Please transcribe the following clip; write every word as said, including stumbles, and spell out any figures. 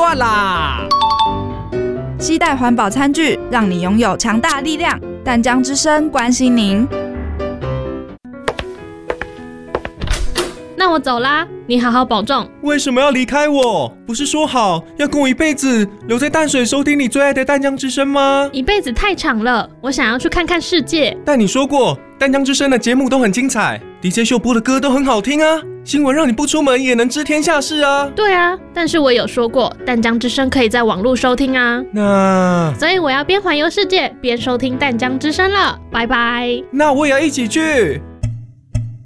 断啦！ 携带环保餐具，让你拥有强大力量。淡江之声关心您。 那我走啦，你好好保重。 为什么要离开我？不是说好要跟我一辈子留在淡水收听你最爱的淡江之声吗？ 一辈子太长了，我想要去看看世界。 但你说过淡江之声的节目都很精彩， D J 秀播的歌都很好听啊，新闻让你不出门也能知天下事啊。 对啊，但是我有说过淡江之声可以在网络收听啊。 那所以我要边环游世界边收听淡江之声了，拜拜。 那我也要一起去。